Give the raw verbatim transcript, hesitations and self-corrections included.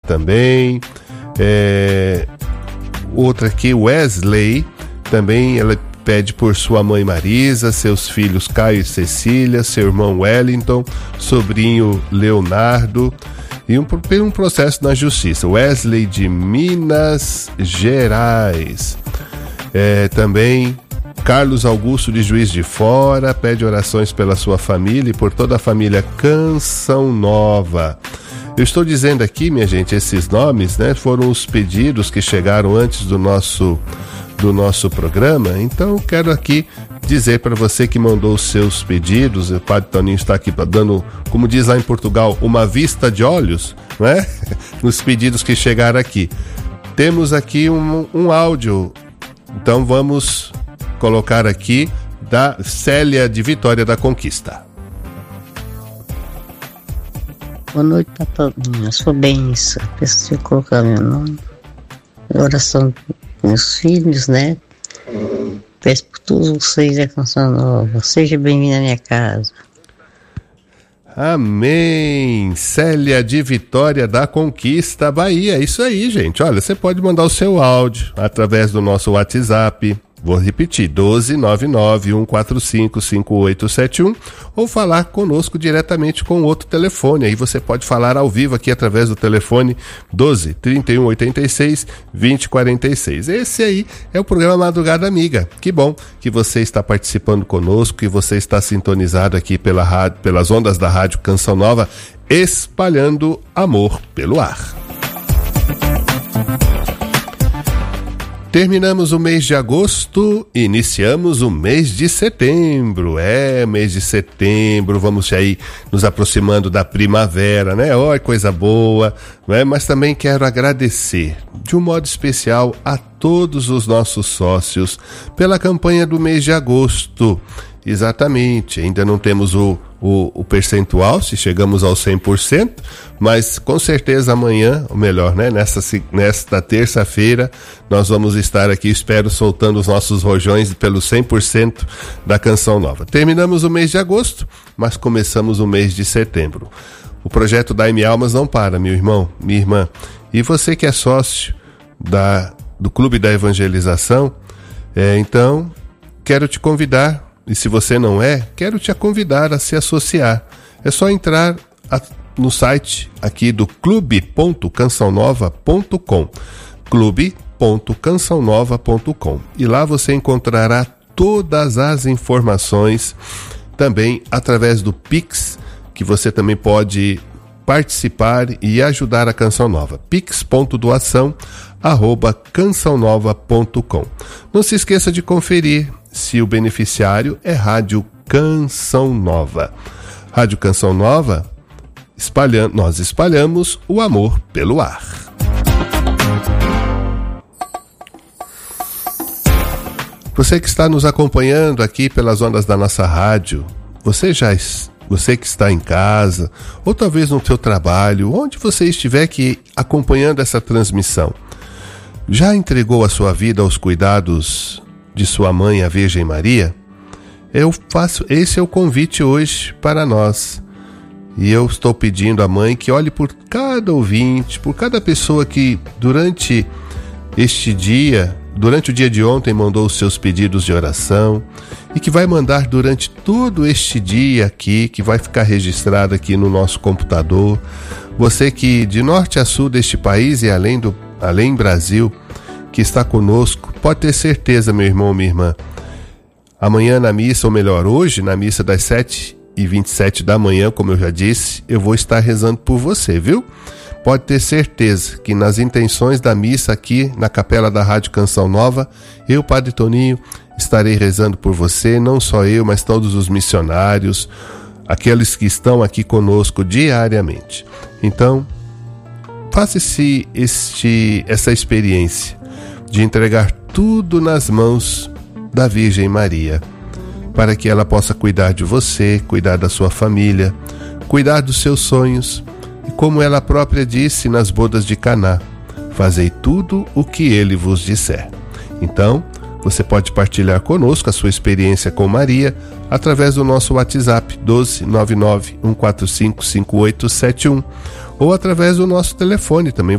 também. É, outra aqui, Wesley, também ela pede por sua mãe Marisa, seus filhos Caio e Cecília, seu irmão Wellington, sobrinho Leonardo, e um, um processo na justiça. Wesley de Minas Gerais. É, também Carlos Augusto de Juiz de Fora pede orações pela sua família e por toda a família Canção Nova. Eu estou dizendo aqui, minha gente, esses nomes, né, foram os pedidos que chegaram antes do nosso, do nosso programa. Então eu quero aqui dizer para você que mandou os seus pedidos. O Padre Toninho está aqui dando, como diz lá em Portugal, uma vista de olhos, né? Nos pedidos que chegaram aqui. Temos aqui um, um áudio, então vamos colocar aqui, da Célia de Vitória da Conquista. Boa noite para todos. Eu sou Bença. Preciso colocar meu nome. Oração dos meus filhos, né? Peço por todos vocês a Canção Nova. Seja bem-vindo à minha casa. Amém. Célia de Vitória da Conquista, Bahia. Isso aí, gente. Olha, você pode mandar o seu áudio através do nosso WhatsApp. Vou repetir, doze nove nove um quatro cinco cinco oito sete um, ou falar conosco diretamente com outro telefone. Aí você pode falar ao vivo aqui através do telefone doze, trinta e um, oitenta e seis, vinte, quarenta e seis. Esse aí é o programa Madrugada Amiga. Que bom que você está participando conosco, que você está sintonizado aqui pela rádio, pelas ondas da Rádio Canção Nova, espalhando amor pelo ar. Terminamos o mês de agosto, iniciamos o mês de setembro. É, mês de setembro, vamos aí nos aproximando da primavera, né? Olha, coisa boa, né? Mas também quero agradecer, de um modo especial, a todos os nossos sócios pela campanha do mês de agosto. Exatamente, ainda não temos o, o, o percentual, se chegamos ao cem por cento, mas com certeza amanhã, ou melhor, né, nesta, nesta terça-feira, nós vamos estar aqui, espero, soltando os nossos rojões pelo cem por cento da Canção Nova. Terminamos o mês de agosto, mas começamos o mês de setembro. O projeto Dai-me Almas não para, meu irmão, minha irmã. E você que é sócio da, do Clube da Evangelização, é, então, quero te convidar. E se você não é, quero te convidar a se associar. É só entrar a, no site aqui do clube ponto canção nova ponto com, clube ponto canção nova ponto com, e lá você encontrará todas as informações, também através do Pix, que você também pode participar e ajudar a Canção Nova. pix ponto doação arroba canção nova ponto com. Não se esqueça de conferir se o beneficiário é Rádio Canção Nova. Rádio Canção Nova, espalhando, nós espalhamos o amor pelo ar. Você que está nos acompanhando aqui pelas ondas da nossa rádio, você já você que está em casa, ou talvez no seu trabalho, onde você estiver que acompanhando essa transmissão, já entregou a sua vida aos cuidados de sua mãe, a Virgem Maria? Eu faço, esse é o convite hoje para nós. E eu estou pedindo à mãe que olhe por cada ouvinte, por cada pessoa que durante este dia, durante o dia de ontem mandou os seus pedidos de oração e que vai mandar durante todo este dia aqui, que vai ficar registrado aqui no nosso computador. Você que de norte a sul deste país e além do além Brasil, que está conosco, pode ter certeza, meu irmão, minha irmã, amanhã na missa, ou melhor, hoje na missa das sete e vinte e sete da manhã, como eu já disse, eu vou estar rezando por você, viu? Pode ter certeza que nas intenções da missa aqui na capela da Rádio Canção Nova, eu, Padre Toninho, estarei rezando por você, não só eu, mas todos os missionários, aqueles que estão aqui conosco diariamente. Então, faça esse, este, essa experiência de entregar tudo nas mãos da Virgem Maria, para que ela possa cuidar de você, cuidar da sua família, cuidar dos seus sonhos, e como ela própria disse nas bodas de Caná, fazei tudo o que ele vos disser. Então, você pode partilhar conosco a sua experiência com Maria através do nosso WhatsApp doze nove nove um quatro cinco cinco oito sete um, ou através do nosso telefone também.